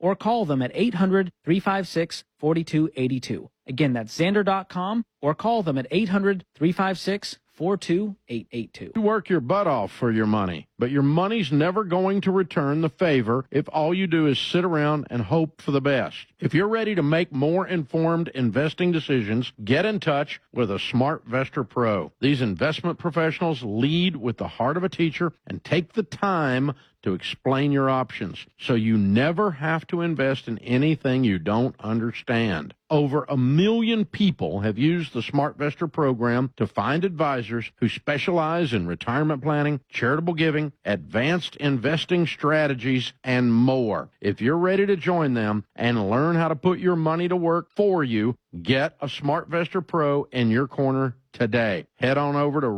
or call them at 800-356-4282. Again, that's Xandr.com or call them at 800-356-42882. You work your butt off for your money, but your money's never going to return the favor if all you do is sit around and hope for the best. If you're ready to make more informed investing decisions, get in touch with a SmartVestor Pro. These investment professionals lead with the heart of a teacher and take the time to explain your options, so you never have to invest in anything you don't understand. Over 1 million people have used the SmartVestor program to find advisors who specialize in retirement planning, charitable giving, advanced investing strategies, and more. If you're ready to join them and learn how to put your money to work for you, get a SmartVestor Pro in your corner today. Head on over to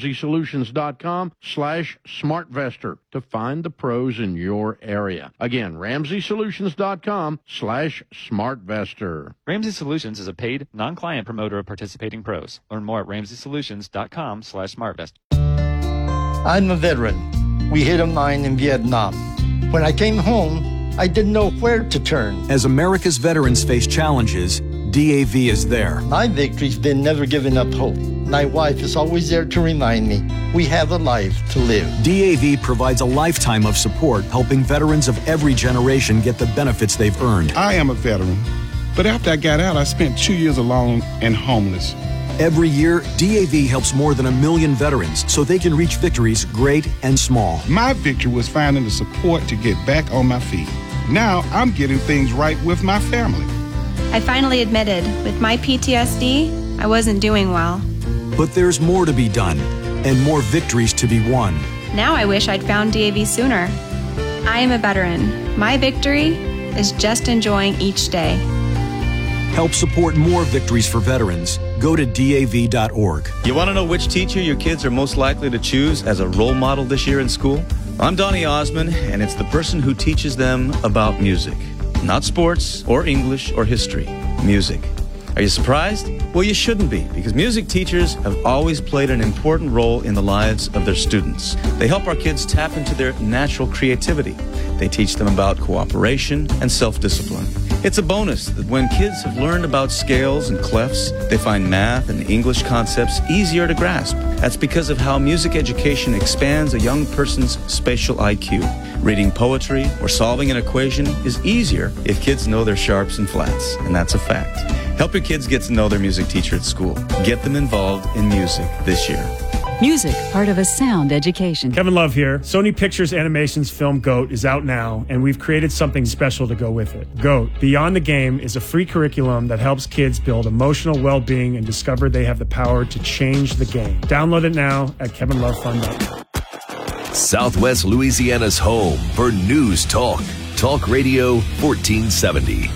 RamseySolutions.com/SmartVestor to find the pros in your area. Again, RamseySolutions.com/SmartVestor. Ramsey Solutions is a paid, non-client promoter of participating pros. Learn more at RamseySolutions.com/SmartVestor. I'm a veteran. We hit a mine in Vietnam. When I came home, I didn't know where to turn. As America's veterans face challenges, DAV is there. My victory's been never giving up hope. My wife is always there to remind me we have a life to live. DAV provides a lifetime of support, helping veterans of every generation get the benefits they've earned. I am a veteran, but after I got out, I spent 2 years alone and homeless. Every year, DAV helps more than 1 million veterans so they can reach victories great and small. My victory was finding the support to get back on my feet. Now I'm getting things right with my family. I finally admitted, with my PTSD, I wasn't doing well. But there's more to be done and more victories to be won. Now I wish I'd found DAV sooner. I am a veteran. My victory is just enjoying each day. Help support more victories for veterans. Go to DAV.org. You want to know which teacher your kids are most likely to choose as a role model this year in school? I'm Donnie Osmond, and it's the person who teaches them about music. Not sports or English or history. Music. Are you surprised? Well, you shouldn't be, because music teachers have always played an important role in the lives of their students. They help our kids tap into their natural creativity. They teach them about cooperation and self-discipline. It's a bonus that when kids have learned about scales and clefs, they find math and English concepts easier to grasp. That's because of how music education expands a young person's spatial IQ. Reading poetry or solving an equation is easier if kids know their sharps and flats, and that's a fact. Help your kids get to know their music teacher at school. Get them involved in music this year. Music, part of a sound education. Kevin Love here. Sony Pictures Animation's film GOAT is out now, and we've created something special to go with it. GOAT, Beyond the Game, is a free curriculum that helps kids build emotional well-being and discover they have the power to change the game. Download it now at kevinlovefun.com. Southwest Louisiana's home for News Talk. Talk Radio 1470.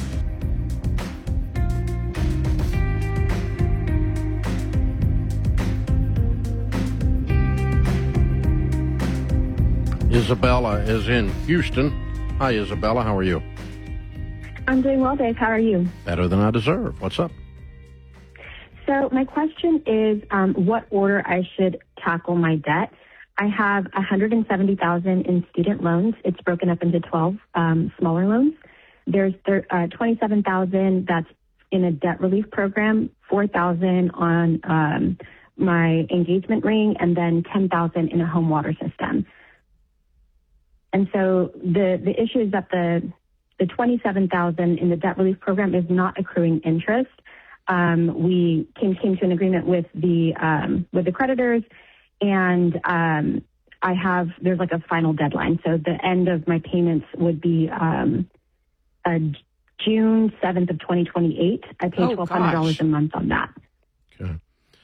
Isabella is in Houston. Hi, Isabella. How are you? I'm doing well, Dave. How are you? Better than I deserve. What's up? So my question is what order I should tackle my debt. I have $170,000 in student loans. It's broken up into 12 smaller loans. There's $27,000 that's in a debt relief program, $4,000 on my engagement ring, and then $10,000 in a home water system. And so the issue is that the $27,000 in the debt relief program is not accruing interest. We came to an agreement with the creditors, and there's like a final deadline. So the end of my payments would be June 7th of 2028. I pay $1,200 a month on that. Okay.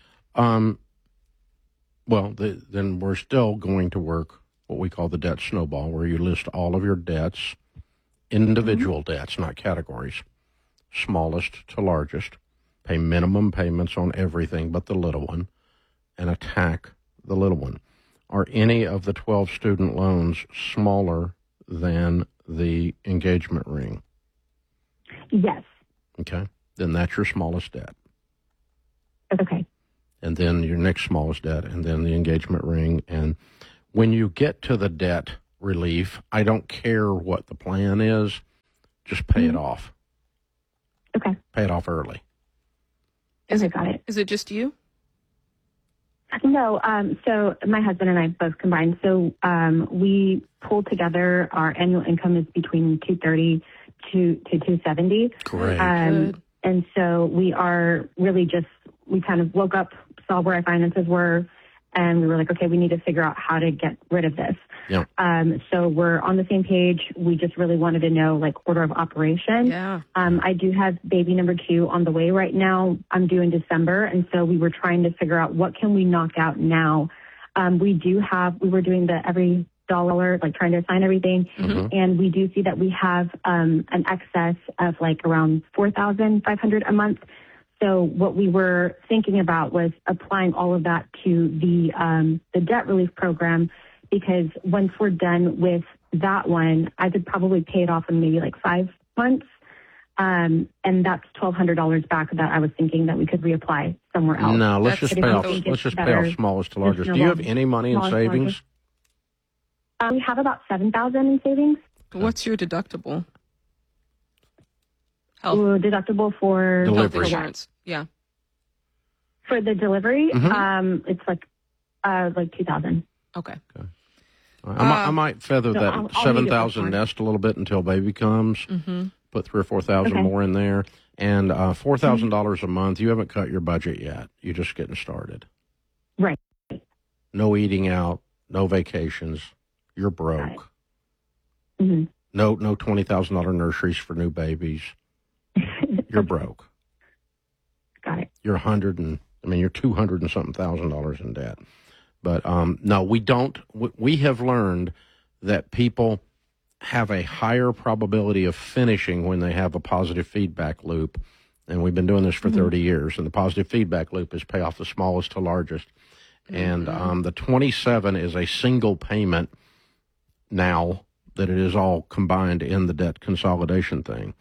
Well, then we're still going to work what we call the debt snowball, where you list all of your debts, individual debts, not categories, smallest to largest, pay minimum payments on everything but the little one, and attack the little one. Are any of the 12 student loans smaller than the engagement ring? Yes. Okay. Then that's your smallest debt. Okay. And then your next smallest debt, and then the engagement ring. And when you get to the debt relief, I don't care what the plan is. Just pay it off. Okay. Pay it off early. Got it. Is it just you? No, so my husband and I both combined. So we pull together. Our annual income is between $230 to $270. Great. And so we are really we kind of woke up, saw where our finances were, and we were like, okay, we need to figure out how to get rid of this. Yeah. So we're on the same page. We just really wanted to know, like, order of operation. Yeah. I do have baby number 2 on the way right now. I'm due in December. And so we were trying to figure out what can we knock out now. We were doing the every dollar, like trying to assign everything. And we do see that we have an excess of like around $4,500 a month. So what we were thinking about was applying all of that to the debt relief program, because once we're done with that one, I could probably pay it off in maybe like 5 months. And that's $1,200 back that I was thinking that we could reapply somewhere else. No, let's just pay off smallest to largest. Do you have any money in savings? We have about $7,000 in savings. What's your deductible? Deductible for delivery insurance. Yeah. For the delivery, it's like $2,000. Okay. I might feather that I'll 7,000 nest a little bit until baby comes. Put 3,000 or 4,000 more in there, and $4,000 a month. You haven't cut your budget yet. You're just getting started. Right. No eating out. No vacations. You're broke. No $20,000 nurseries for new babies. You're broke. Got it. You're you're $200 and something $1,000 in debt. But no, we don't. We have learned that people have a higher probability of finishing when they have a positive feedback loop. And we've been doing this for 30 years. And the positive feedback loop is pay off the smallest to largest. And the 27 is a single payment now that it is all combined in the debt consolidation thing.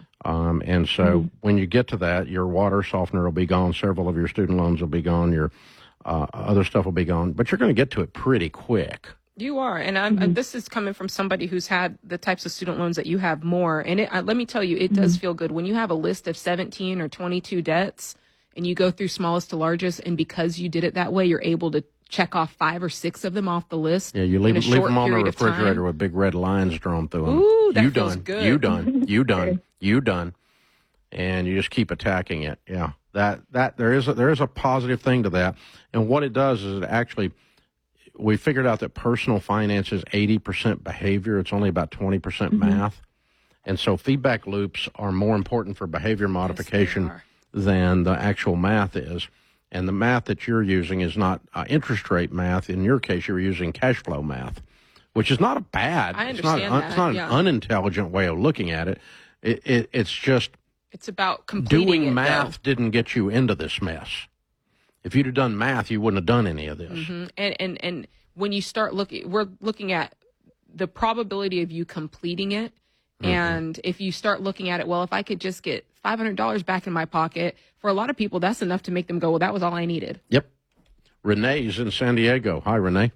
And so when you get to that, your water softener will be gone. Several of your student loans will be gone. Your other stuff will be gone. But you're going to get to it pretty quick. You are. And this is coming from somebody who's had the types of student loans that you have more. And let me tell you, it does feel good. When you have a list of 17 or 22 debts and you go through smallest to largest, and because you did it that way, you're able to check off 5 or 6 of them off the list. Yeah, you leave them on the refrigerator with big red lines drawn through them. Ooh, that feels good. You done. You done. And you just keep attacking it. Yeah, that there is a positive thing to that. And what it does is it actually, we figured out that personal finance is 80% behavior. It's only about 20% math. And so feedback loops are more important for behavior modification than the actual math is. And the math that you're using is not interest rate math. In your case, you're using cash flow math, which is not a bad. I understand that. It's not an unintelligent way of looking at it. It's just. It's about completing doing math didn't get you into this mess. If you'd have done math, you wouldn't have done any of this. And when you start looking, we're looking at the probability of you completing it. And if you start looking at it, well, if I could just get $500 back in my pocket, for a lot of people, that's enough to make them go, well, that was all I needed. Yep. Renee's in San Diego. Hi, Renee.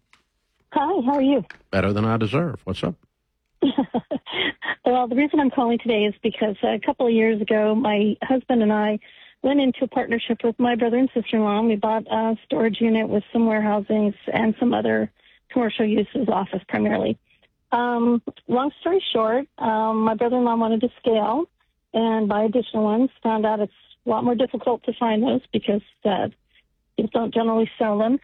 Hi, how are you? Better than I deserve. What's up? Well, the reason I'm calling today is because a couple of years ago, my husband and I went into a partnership with my brother and sister-in-law, and we bought a storage unit with some warehousings and some other commercial uses, office primarily. Long story short, my brother-in-law wanted to scale and buy additional ones, found out it's a lot more difficult to find those because people don't generally sell them.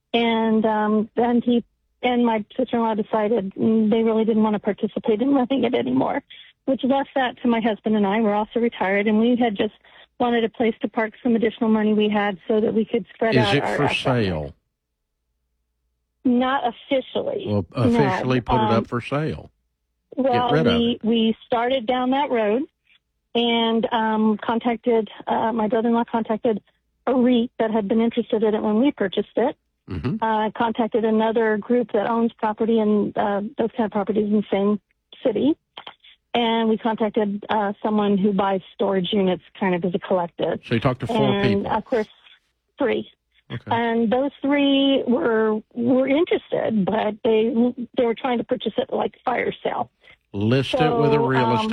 And then he and my sister-in-law decided they really didn't want to participate in renting it anymore, which left that to my husband and I. We're also retired, and we had just wanted a place to park some additional money we had so that we could spread out our assets. Is it for sale? Not officially. Well, officially put it up for sale. Well, Get rid of it. We started down that road and contacted, my brother-in-law contacted a REIT that had been interested in it when we purchased it. Contacted another group that owns property and those kind of properties in the same city. And we contacted someone who buys storage units kind of as a collective. So you talked to 4 people? Of course, 3. Okay. And those 3 were interested, but they were trying to purchase it like fire sale. List it with a real estate